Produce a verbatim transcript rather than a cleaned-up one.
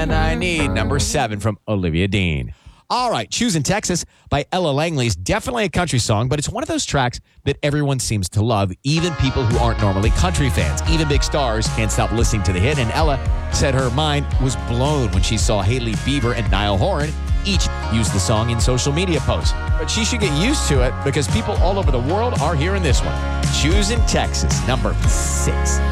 man I need. Number seven from Olivia Dean. All right, Choosing Texas by Ella Langley is definitely a country song, but it's one of those tracks that everyone seems to love, even people who aren't normally country fans. Even big stars can't stop listening to the hit, and Ella said her mind was blown when she saw Hailey Bieber and Niall Horan each use the song in social media posts. But she should get used to it because people all over the world are hearing this one. Choosing Texas, number six.